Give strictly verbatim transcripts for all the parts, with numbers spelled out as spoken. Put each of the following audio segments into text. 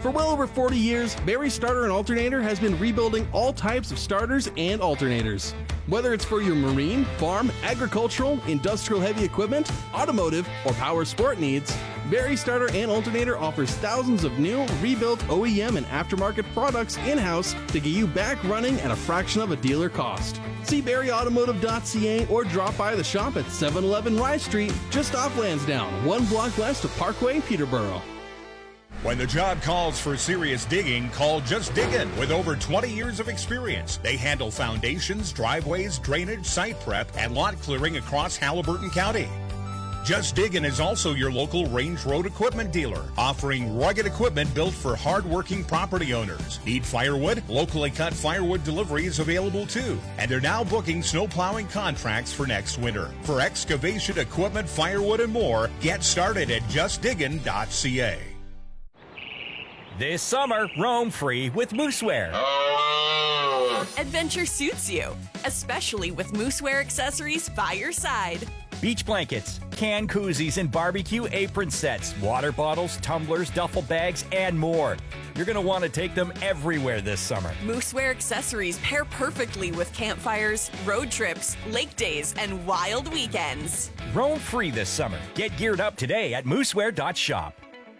For well over forty years, Barry Starter and Alternator has been rebuilding all types of starters and alternators. Whether it's for your marine, farm, agricultural, industrial heavy equipment, automotive, or power sport needs, Barry Starter and Alternator offers thousands of new, rebuilt O E M and aftermarket products in-house to get you back running at a fraction of a dealer cost. See barry automotive dot c a or drop by the shop at seven eleven Rye Street, just off Lansdowne, one block west of Parkway, Peterborough. When the job calls for serious digging, call Just Diggin' with over twenty years of experience. They handle foundations, driveways, drainage, site prep, and lot clearing across Haliburton County. Just Diggin' is also your local Range Road equipment dealer, offering rugged equipment built for hard-working property owners. Need firewood? Locally cut firewood delivery is available too. And they're now booking snow plowing contracts for next winter. For excavation equipment, firewood, and more, get started at just diggin dot c a. This summer, roam free with Moosewear. Adventure suits you, especially with Moosewear accessories by your side. Beach blankets, can koozies, and barbecue apron sets, water bottles, tumblers, duffel bags, and more. You're going to want to take them everywhere this summer. Moosewear accessories pair perfectly with campfires, road trips, lake days, and wild weekends. Roam free this summer. Get geared up today at moosewear dot shop.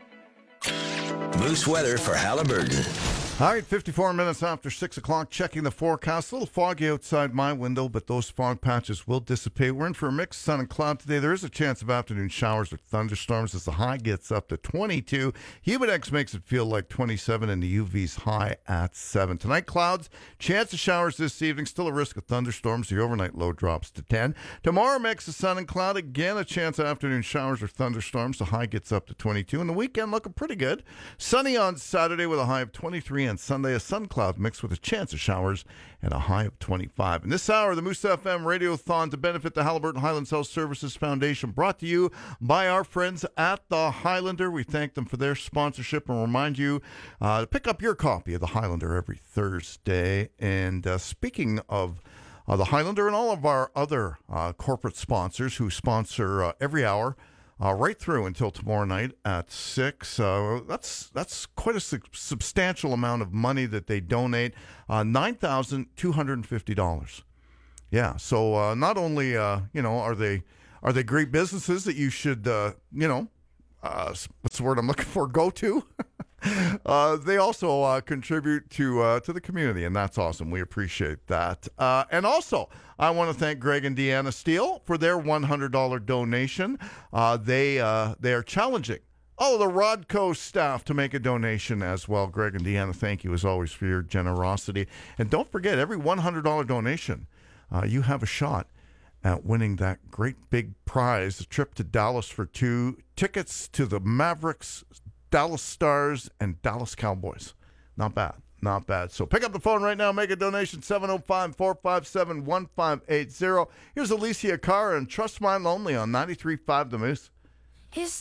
Moose weather for Haliburton. All right, fifty-four minutes after six o'clock, checking the forecast. A little foggy outside my window, but those fog patches will dissipate. We're in for a mixed sun and cloud today. There is a chance of afternoon showers or thunderstorms as the high gets up to twenty-two. Humidex makes it feel like twenty-seven, and the U V's high at seven. Tonight, clouds, chance of showers this evening, still a risk of thunderstorms. The overnight low drops to ten. Tomorrow, mix of sun and cloud. Again, a chance of afternoon showers or thunderstorms. The high gets up to twenty-two. And the weekend looking pretty good. Sunny on Saturday with a high of twenty-three. And Sunday, a sun cloud mix with a chance of showers and a high of twenty-five. And this hour, the Moose F M Radiothon to benefit the Haliburton Highlands Health Services Foundation, brought to you by our friends at the Highlander. We thank them for their sponsorship and remind you uh, to pick up your copy of the Highlander every Thursday. And uh, speaking of uh, the Highlander and all of our other uh, corporate sponsors who sponsor uh, every hour, Uh, right through until tomorrow night at six. Uh, that's that's quite a su- substantial amount of money that they donate, uh, nine thousand two hundred fifty dollars. Yeah, so uh, not only, uh, you know, are they are they great businesses that you should, uh, you know, uh, what's the word I'm looking for, go to? Uh, they also uh, contribute to uh, to the community, and that's awesome. We appreciate that. Uh, and also, I want to thank Greg and Deanna Steele for their one hundred dollars donation. Uh, they uh, they are challenging all of the Rodco staff to make a donation as well. Greg and Deanna, thank you as always for your generosity. And don't forget, every one hundred dollars donation, uh, you have a shot at winning that great big prize, a trip to Dallas for two, tickets to the Mavericks, Dallas Stars, and Dallas Cowboys. Not bad. Not bad. So pick up the phone right now. Make a donation, seven oh five, four five seven, one five eight zero. Here's Alicia Cara and Trust My Lonely on ninety-three point five The Moose. His